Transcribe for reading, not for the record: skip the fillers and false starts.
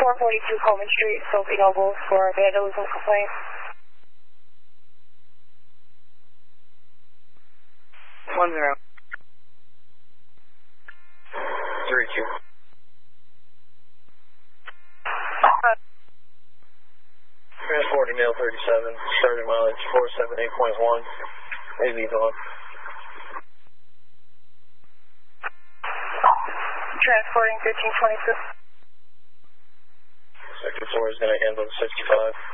442 Coleman Street, Sophie Noble for vandalism complaint. 10. 3Q. Transporting mail 37, starting mileage 478.1. AV's on. Transporting 1322. Sector 4 is going to handle 65.